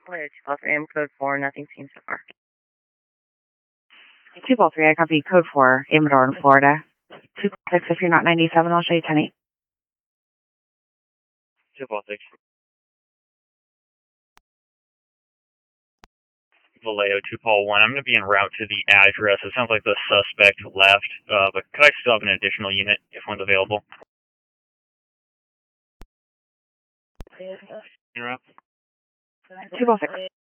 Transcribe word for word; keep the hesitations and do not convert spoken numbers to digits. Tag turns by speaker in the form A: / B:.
A: Florida two four three, I'm code four, nothing seen so far.
B: two four three, I copy code four, Amador in Florida. two four six, if you're not ninety-seven, I'll show you ten eight.
C: two four six. Vallejo two Paul one, I'm going to be en route to the address. It sounds like the suspect left, uh, but could I still have an additional unit if one's available?
A: Yeah.
C: En route?
B: two four six.